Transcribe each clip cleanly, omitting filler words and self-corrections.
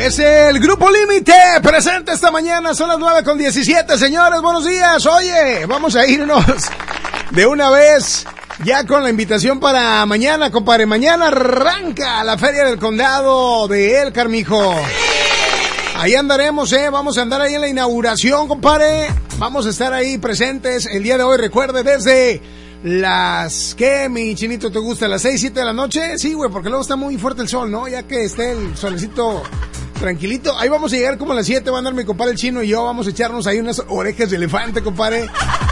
Es el Grupo Límite, presente esta mañana, son las 9:17, señores, buenos días. Oye, vamos a irnos de una vez ya con la invitación para mañana, compadre. Mañana arranca la Feria del Condado de El Carmijo. Ahí andaremos, vamos a andar ahí en la inauguración, compadre. Vamos a estar ahí presentes el día de hoy, recuerde, desde las... ¿Qué, mi chinito, te gusta? ¿Las 6, 7 de la noche? Sí, güey, porque luego está muy fuerte el sol, ¿no? Ya que esté el solecito tranquilito. Ahí vamos a llegar como a las 7, va a andar mi compadre el chino y yo. Vamos a echarnos ahí unas orejas de elefante, compadre.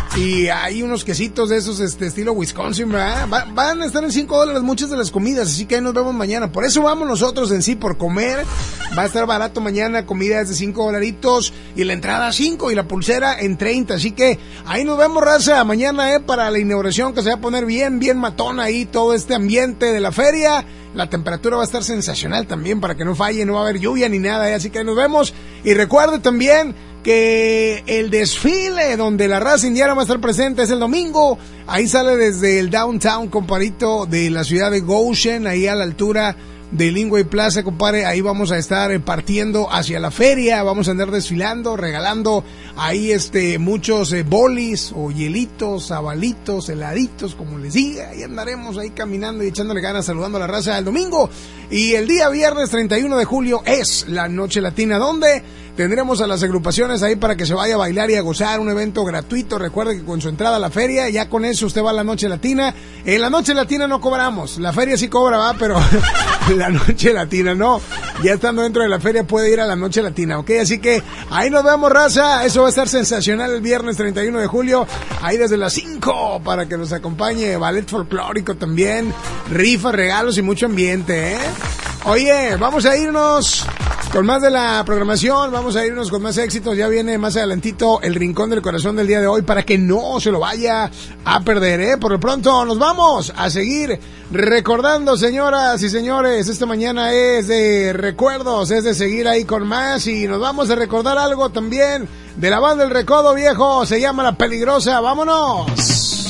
Y hay unos quesitos de esos, estilo Wisconsin, ¿verdad? Van a estar en $5 muchas de las comidas, así que ahí nos vemos mañana. Por eso vamos nosotros en sí, por comer. Va a estar barato mañana, comida es de $5 y la entrada a 5 y la pulsera en 30. Así que ahí nos vemos, raza, mañana, para la inauguración, que se va a poner bien matón ahí todo este ambiente de la feria. La temperatura va a estar sensacional también, para que no falle, no va a haber lluvia ni nada, así que ahí nos vemos. Y recuerde también que el desfile donde la raza indiana va a estar presente es el domingo. Ahí sale desde el downtown, compadrito, de la ciudad de Goshen, ahí a la altura de Lingway Plaza, compadre. Ahí vamos a estar partiendo hacia la feria, vamos a andar desfilando, regalando ahí muchos bolis o hielitos, sabalitos, heladitos, como les diga. Ahí andaremos ahí caminando y echándole ganas, saludando a la raza el domingo. Y el día viernes 31 de julio es la Noche Latina, donde tendremos a las agrupaciones ahí para que se vaya a bailar y a gozar, un evento gratuito. Recuerde que con su entrada a la feria, ya con eso usted va a la Noche Latina. En la Noche Latina no cobramos, la feria sí cobra, va, pero la Noche Latina no. Ya estando dentro de la feria puede ir a la Noche Latina, ¿ok? Así que ahí nos vemos, raza. Eso va a estar sensacional el viernes 31 de julio, ahí desde las 5, para que nos acompañe ballet folclórico también, rifas, regalos y mucho ambiente, Oye, vamos a irnos con más de la programación, vamos a irnos con más éxitos. Ya viene más adelantito el Rincón del Corazón del día de hoy, para que no se lo vaya a perder, Por lo pronto nos vamos a seguir recordando, señoras y señores. Esta mañana es de recuerdos, es de seguir ahí con más, y nos vamos a recordar algo también de la banda El Recodo, viejo. Se llama La Peligrosa. ¡Vámonos!